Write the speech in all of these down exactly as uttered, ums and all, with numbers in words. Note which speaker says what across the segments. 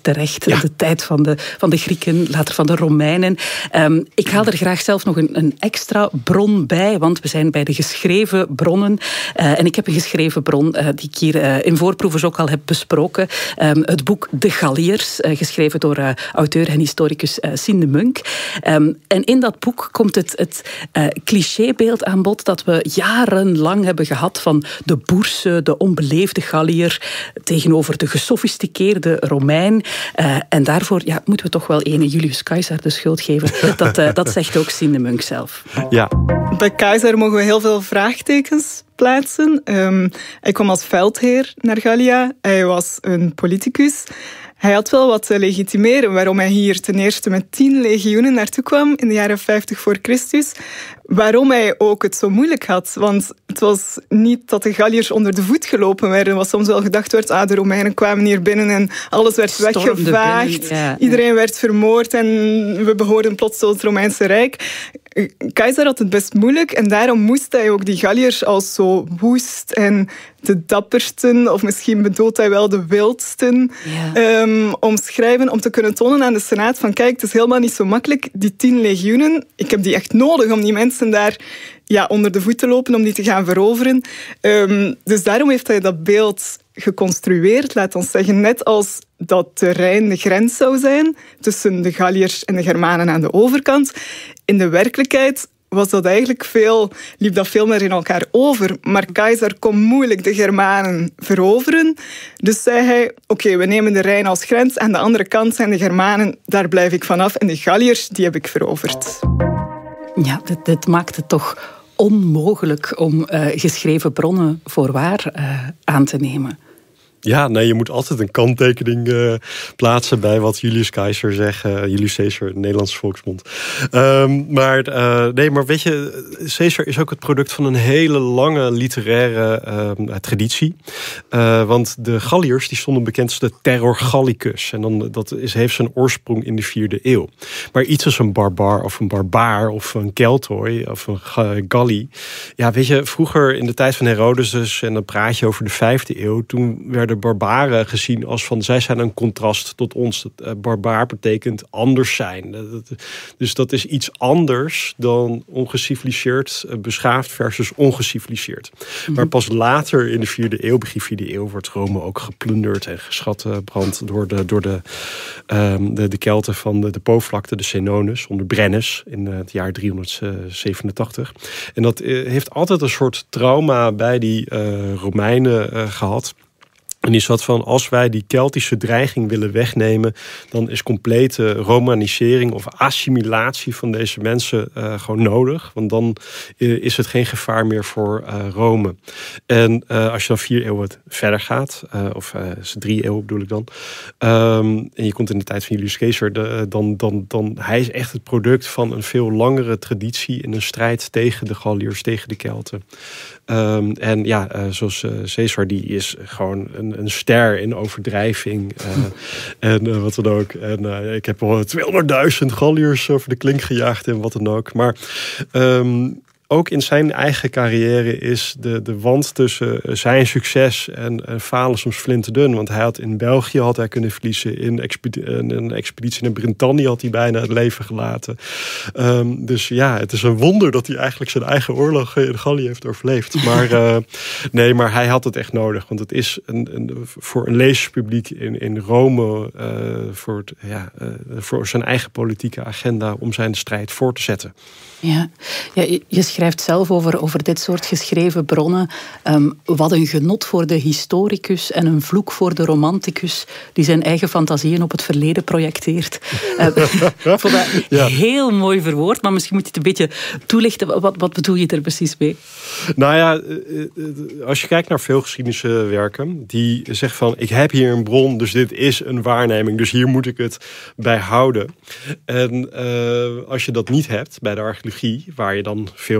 Speaker 1: terecht.
Speaker 2: Ja.
Speaker 1: De tijd van de, van de Grieken, later van de Romeinen. Um, ik haal er graag zelf nog een, een extra bron bij, want we zijn bij de geschreven bronnen. Uh, en ik heb een geschreven bron uh, die ik hier uh, in voorproevers ook al heb besproken. Um, het boek De Galliërs, uh, geschreven door uh, auteur en historicus uh, Sien de Munk. Um, en in dat boek komt het, het uh, clichébeeld aan bod dat we jarenlang hebben gehad van de boerse, de onbeleefde Galliër tegenover de gesofisticeerde Romein. Uh, en daarvoor ja, moeten we toch wel ene Julius Caesar de schuld geven. Dat, uh, dat zegt ook Sien de Munk zelf.
Speaker 2: Ja.
Speaker 3: Bij Caesar mogen we heel veel vraagtekens plaatsen. Um, hij kwam als veldheer naar Gallia. Hij was een politicus. Hij had wel wat te legitimeren waarom hij hier ten eerste met tien legioenen naartoe kwam in de jaren vijftig voor Christus. Waarom hij ook het zo moeilijk had. Want het was niet dat de Galliërs onder de voet gelopen werden. Wat soms wel gedacht werd, ah, de Romeinen kwamen hier binnen en alles werd
Speaker 1: Stormde
Speaker 3: weggevaagd.
Speaker 1: Binnen, ja,
Speaker 3: Iedereen
Speaker 1: ja.
Speaker 3: werd vermoord en we behoorden plots tot het Romeinse Rijk. Caesar had het best moeilijk en daarom moest hij ook die Galliërs als zo woest en de dappersten, of misschien bedoelt hij wel de wildsten,
Speaker 1: ja.
Speaker 3: um, omschrijven om te kunnen tonen aan de Senaat van kijk, het is helemaal niet zo makkelijk, die tien legioenen, ik heb die echt nodig om die mensen daar ja, onder de voet te lopen, om die te gaan veroveren. Um, dus daarom heeft hij dat beeld geconstrueerd, laat ons zeggen, net als dat de Rijn de grens zou zijn tussen de Galliërs en de Germanen aan de overkant. In de werkelijkheid was dat eigenlijk veel, liep dat veel meer in elkaar over. Maar Caesar kon moeilijk de Germanen veroveren. Dus zei hij, oké, okay, we nemen de Rijn als grens. Aan de andere kant zijn de Germanen, daar blijf ik vanaf. En de Galliërs, die heb ik veroverd.
Speaker 1: Ja, dit, dit maakt het toch onmogelijk om uh, geschreven bronnen voor waar uh, aan te nemen.
Speaker 2: Ja, nee, je moet altijd een kanttekening uh, plaatsen bij wat Julius Caesar zegt. Uh, Julius Caesar, de Nederlandse volksmond. Um, maar, uh, nee, maar weet je, Caesar is ook het product van een hele lange literaire uh, traditie. Uh, want de Galliërs die stonden bekend als de Terror Gallicus. En dan, dat is, heeft zijn oorsprong in de vierde eeuw. Maar iets als een barbaar of een barbaar of een Keltoi of een Galli. Ja, weet je, vroeger in de tijd van Herodes dus, en dan praat je over de vijfde eeuw, toen werden de barbaren gezien als van, zij zijn een contrast tot ons. Uh, barbaar betekent anders zijn. Uh, dat, dus dat is iets anders dan ongeciviliseerd, uh, beschaafd versus ongeciviliseerd. Mm-hmm. Maar pas later in de vierde eeuw, begin vierde eeuw, wordt Rome ook geplunderd en geschatbrand door de, door de, um, de, de Kelten van de, de Po-vlakte, de Senones, onder Brennus in uh, het jaar driehonderdzevenentachtig. En dat uh, heeft altijd een soort trauma bij die uh, Romeinen uh, gehad. En is wat van, als wij die Keltische dreiging willen wegnemen, dan is complete romanisering of assimilatie van deze mensen uh, gewoon nodig. Want dan uh, is het geen gevaar meer voor uh, Rome. En uh, als je dan vier eeuwen verder gaat, uh, of uh, drie eeuwen bedoel ik dan, um, en je komt in de tijd van Julius Caesar, de, dan, dan, dan hij is echt het product van een veel langere traditie in een strijd tegen de Galliërs, tegen de Kelten. Um, en ja, uh, zoals uh, Caesar, die is gewoon een, een ster in overdrijving. Uh, en uh, wat dan ook. En uh, ik heb al tweehonderdduizend Galliërs over de klink gejaagd en wat dan ook. Maar um, ook in zijn eigen carrière is de, de wand tussen zijn succes en, en falen soms flinterdun. Want hij had in België had hij kunnen verliezen. In expedi- een expeditie naar Bretagne had hij bijna het leven gelaten. Um, dus ja, het is een wonder dat hij eigenlijk zijn eigen oorlog in Gallië heeft overleefd. Maar uh, nee, maar hij had het echt nodig. Want het is een, een, voor een lezerspubliek in, in Rome, uh, voor, het, ja, uh, voor zijn eigen politieke agenda om zijn strijd voor te zetten.
Speaker 1: Ja, ja je, je schrijft zelf over, over dit soort geschreven bronnen. Um, wat een genot voor de historicus en een vloek voor de romanticus die zijn eigen fantasieën op het verleden projecteert. Uh, ik vond dat ja. heel mooi verwoord, maar misschien moet je het een beetje toelichten. Wat, wat bedoel je er precies mee?
Speaker 2: Nou ja, als je kijkt naar veel geschiedeniswerken, die zeggen van, ik heb hier een bron, dus dit is een waarneming, dus hier moet ik het bij houden. En uh, als je dat niet hebt bij de archeologie, waar je dan veel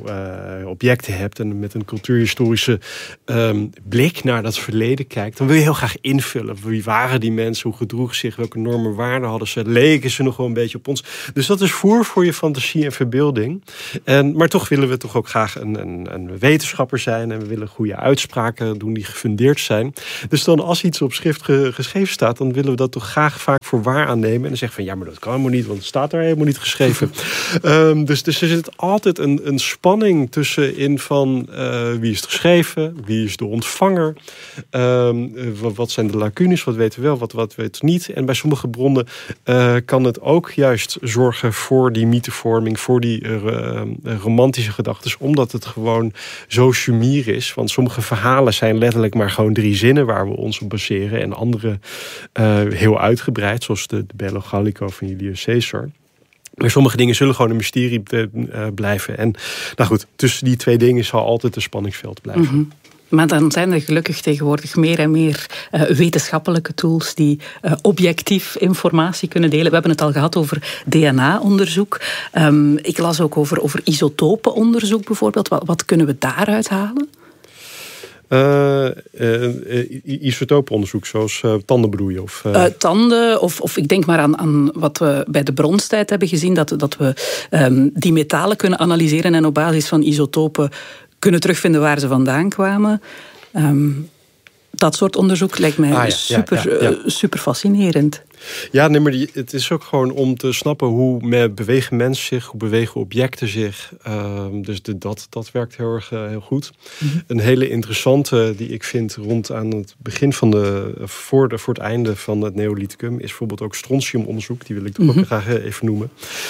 Speaker 2: nou uh, objecten hebt en met een cultuurhistorische um, blik naar dat verleden kijkt, dan wil je heel graag invullen. Wie waren die mensen? Hoe gedroegen zich? Welke normen, waarden hadden ze? Leken ze nog wel een beetje op ons? Dus dat is voer voor je fantasie en verbeelding. En, maar toch willen we toch ook graag een, een, een wetenschapper zijn en we willen goede uitspraken doen die gefundeerd zijn. Dus dan als iets op schrift ge, geschreven staat, dan willen we dat toch graag vaak voor waar aannemen en dan zeggen van ja, maar dat kan helemaal niet, want het staat daar helemaal niet geschreven. um, dus, dus er zit altijd een, een spanning tussenin van uh, wie is het geschreven, wie is de ontvanger, um, wat, wat zijn de lacunes, wat weten we wel, wat, wat weten we niet. En bij sommige bronnen uh, kan het ook juist zorgen voor die mythevorming, voor die uh, romantische gedachten, omdat het gewoon zo sumier is. Want sommige verhalen zijn letterlijk maar gewoon drie zinnen waar we ons op baseren en andere uh, heel uitgebreid, zoals de, de Bello Gallico van Julius Caesar. Maar sommige dingen zullen gewoon een mysterie uh, blijven. En nou goed, tussen die twee dingen zal altijd een spanningsveld blijven.
Speaker 1: Mm-hmm. Maar dan zijn er gelukkig tegenwoordig meer en meer uh, wetenschappelijke tools die uh, objectief informatie kunnen delen. We hebben het al gehad over D N A-onderzoek. Um, ik las ook over, over isotopenonderzoek bijvoorbeeld. Wat, wat kunnen we daaruit halen?
Speaker 2: Uh, uh, isotopenonderzoek, zoals uh, tanden bedoel Of, uh...
Speaker 1: Uh, tanden, of, of ik denk maar aan, aan wat we bij de bronstijd hebben gezien, dat, dat we um, die metalen kunnen analyseren en op basis van isotopen kunnen terugvinden waar ze vandaan kwamen. Um, dat soort onderzoek lijkt mij ah, ja, super, ja, ja, ja. Uh, super fascinerend.
Speaker 2: Ja, nee, maar die, het is ook gewoon om te snappen hoe me, bewegen mensen zich, hoe bewegen objecten zich. Uh, dus de, dat, dat werkt heel erg uh, heel goed. Mm-hmm. Een hele interessante die ik vind rond aan het begin van de, voor, de, voor het einde van het Neolithicum, is bijvoorbeeld ook strontiumonderzoek. Die wil ik toch mm-hmm. ook graag even noemen.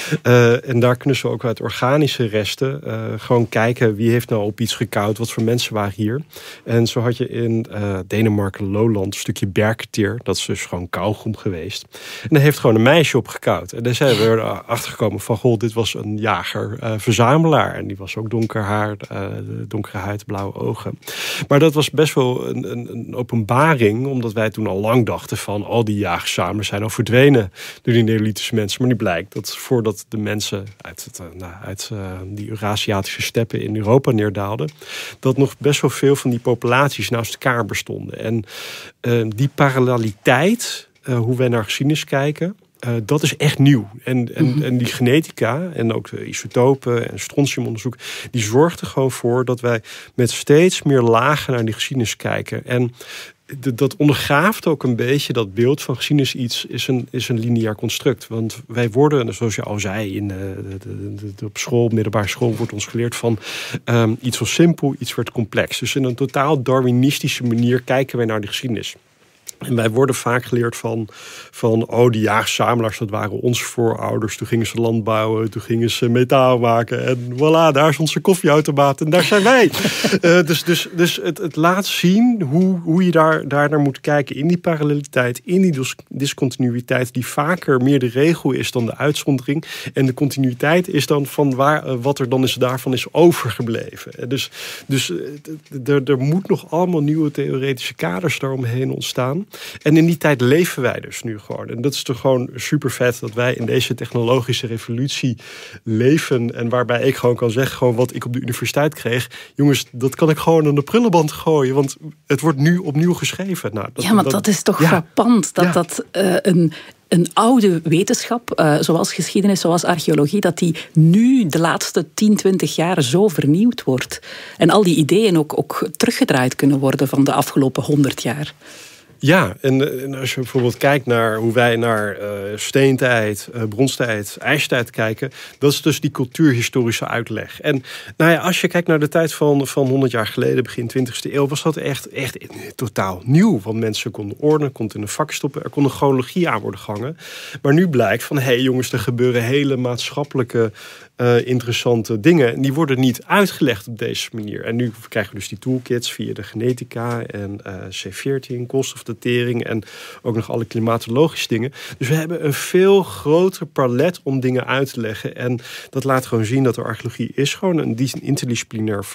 Speaker 2: Uh, en daar kunnen ze ook uit organische resten uh, gewoon kijken wie heeft nou op iets gekauwd, wat voor mensen waren hier. En zo had je in uh, Denemarken, Lowland, een stukje berkenteer. Dat is dus gewoon kauwgom geweest. En daar heeft gewoon een meisje op gekauwd. En daar zijn we erachter gekomen van, goh, dit was een jager-verzamelaar. Uh, en die was ook donker haar, uh, donkere huid, blauwe ogen. Maar dat was best wel een, een, een openbaring, omdat wij toen al lang dachten van, al die jagerverzamelaars zijn al verdwenen door die Neolithische mensen. Maar nu blijkt dat voordat de mensen uit, het, uh, nou, uit uh, die Eurasiatische steppen in Europa neerdaalden, dat nog best wel veel van die populaties naast elkaar bestonden. En uh, die paralleliteit, Uh, hoe wij naar geschiedenis kijken, uh, dat is echt nieuw. En, en, mm-hmm. en die genetica en ook de isotopen en strontiumonderzoek, die zorgt er gewoon voor dat wij met steeds meer lagen naar die geschiedenis kijken. En d- dat ondergraaft ook een beetje dat beeld van geschiedenis iets is een, is een lineair construct. Want wij worden, zoals je al zei, in de, de, de, de, op school, middelbare school, wordt ons geleerd van um, iets was simpel, iets werd complex. Dus in een totaal darwinistische manier kijken wij naar de geschiedenis. En wij worden vaak geleerd van, van oh, die jaagverzamelaars, dat waren onze voorouders. Toen gingen ze land bouwen, toen gingen ze metaal maken. En voilà, daar is onze koffieautomaat en daar zijn wij. uh, dus dus, dus het, het laat zien hoe, hoe je daar, daar naar moet kijken in die paralleliteit, in die dis- discontinuïteit, die vaker meer de regel is dan de uitzondering. En de continuïteit is dan van waar, uh, wat er dan is, daarvan is overgebleven. Dus, dus uh, er moet nog allemaal nieuwe theoretische kaders daaromheen ontstaan. En in die tijd leven wij dus nu gewoon. En dat is toch gewoon super vet dat wij in deze technologische revolutie leven. En waarbij ik gewoon kan zeggen, gewoon wat ik op de universiteit kreeg. Jongens, dat kan ik gewoon aan de prullenband gooien. Want het wordt nu opnieuw geschreven. Nou, dat,
Speaker 1: ja, maar dat, dat is toch ja. frappant. Dat ja. dat uh, een... Een oude wetenschap, uh, zoals geschiedenis, zoals archeologie, dat die nu de laatste tien, twintig jaar zo vernieuwd wordt. En al die ideeën ook, ook teruggedraaid kunnen worden van de afgelopen honderd jaar.
Speaker 2: Ja, en, en als je bijvoorbeeld kijkt naar hoe wij naar uh, steentijd, uh, bronstijd, ijstijd kijken, dat is dus die cultuurhistorische uitleg. En nou ja, als je kijkt naar de tijd van, van honderd jaar geleden, begin twintigste eeuw, was dat echt, echt totaal nieuw. Want mensen konden ordenen, konden in een vak stoppen, er kon een chronologie aan worden gehangen. Maar nu blijkt van, hé hey jongens, er gebeuren hele maatschappelijke Uh, interessante dingen. En die worden niet uitgelegd op deze manier. En nu krijgen we dus die toolkits via de genetica en uh, C veertien, koolstofdatering en ook nog alle klimatologische dingen. Dus we hebben een veel groter palet om dingen uit te leggen. En dat laat gewoon zien dat de archeologie is gewoon een interdisciplinair vak.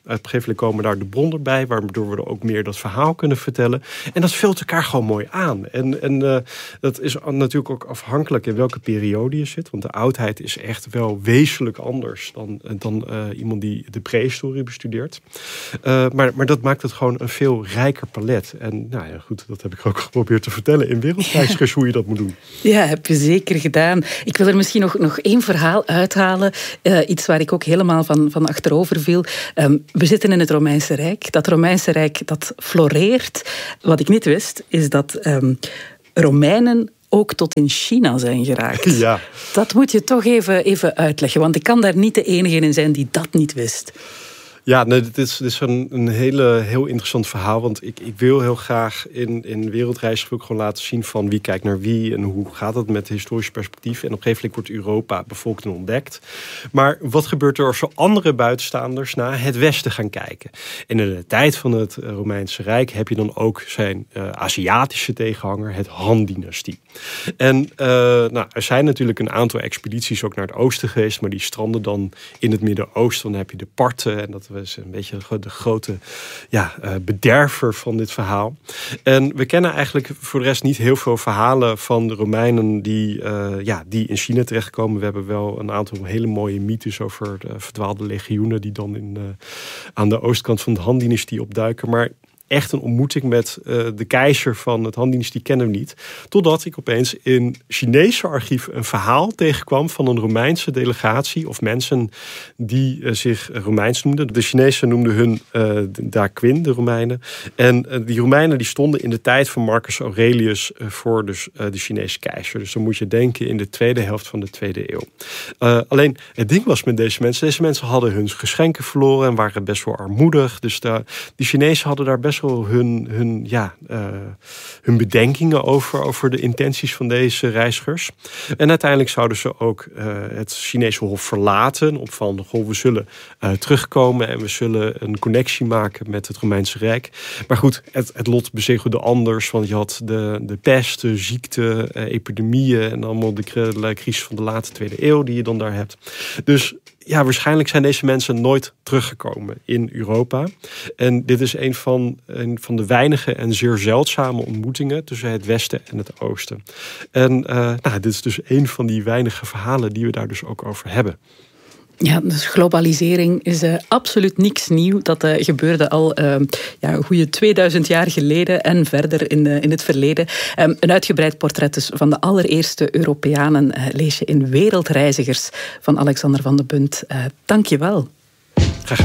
Speaker 2: Op een gegeven moment komen daar de bron erbij, waardoor we er ook meer dat verhaal kunnen vertellen. En dat vult elkaar gewoon mooi aan. En, en uh, dat is natuurlijk ook afhankelijk in welke periode je zit. Want de oudheid is echt wel wezenlijk anders dan, dan uh, iemand die de prehistorie bestudeert. Uh, maar, maar dat maakt het gewoon een veel rijker palet. En nou ja, goed, dat heb ik ook geprobeerd te vertellen in Wereldreizigers, hoe je dat moet doen.
Speaker 1: Ja, heb je zeker gedaan. Ik wil er misschien nog, nog één verhaal uithalen. Uh, iets waar ik ook helemaal van, van achterover viel. Um, we zitten in het Romeinse Rijk. Dat Romeinse Rijk, dat floreert. Wat ik niet wist, is dat um, Romeinen ook tot in China zijn geraakt.
Speaker 2: Ja.
Speaker 1: Dat moet je toch even, even uitleggen, want ik kan daar niet de enige in zijn die dat niet wist.
Speaker 2: Ja, nee, dit is, dit is een, een hele, heel interessant verhaal. Want ik, ik wil heel graag in, in Wereldreizigers ook gewoon laten zien van wie kijkt naar wie en hoe gaat het met het historische perspectief. En op een gegeven moment wordt Europa bevolkt en ontdekt. Maar wat gebeurt er als er andere buitenstaanders naar het Westen gaan kijken? En in de tijd van het Romeinse Rijk heb je dan ook zijn uh, Aziatische tegenhanger, het Han-dynastie. En uh, nou, er zijn natuurlijk een aantal expedities ook naar het oosten geweest, maar die stranden dan in het Midden-Oosten. Dan heb je de Parten en dat is een beetje de grote ja, bederver van dit verhaal. En we kennen eigenlijk voor de rest niet heel veel verhalen van de Romeinen die, uh, ja, die in China terechtkomen. We hebben wel een aantal hele mooie mythes over de verdwaalde legioenen die dan in, uh, aan de oostkant van de Han-dynastie opduiken. Maar echt een ontmoeting met uh, de keizer van het Han-dynastie kennen we niet. Totdat ik opeens in Chinese archief een verhaal tegenkwam van een Romeinse delegatie of mensen die uh, zich Romeins noemden. De Chinezen noemden hun uh, Daquin, de Romeinen. En uh, die Romeinen die stonden in de tijd van Marcus Aurelius uh, voor dus, uh, de Chinese keizer. Dus dan moet je denken in de tweede helft van de tweede eeuw. Uh, alleen het ding was met deze mensen, deze mensen hadden hun geschenken verloren en waren best wel armoedig. Dus de, die Chinezen hadden daar best wel hun, hun, ja, uh, hun bedenkingen over, over de intenties van deze reizigers. En uiteindelijk zouden ze ook uh, het Chinese hof verlaten. Op van, goh, we zullen uh, terugkomen en we zullen een connectie maken met het Romeinse Rijk. Maar goed, het, het lot bezegelde anders. Want je had de, de pest, de ziekte, uh, epidemieën en allemaal de, de crisis van de late tweede eeuw die je dan daar hebt. Dus ja, waarschijnlijk zijn deze mensen nooit teruggekomen in Europa. En dit is een van, een van de weinige en zeer zeldzame ontmoetingen tussen het Westen en het Oosten. En uh, nou, dit is dus een van die weinige verhalen die we daar dus ook over hebben.
Speaker 1: Ja, dus globalisering is uh, absoluut niks nieuw. Dat uh, gebeurde al uh, ja, een goede tweeduizend jaar geleden en verder in, uh, in het verleden. Um, een uitgebreid portret dus van de allereerste Europeanen uh, lees je in Wereldreizigers van Alexander van de Bunt. Uh, Dank je wel.
Speaker 2: Graag gedaan.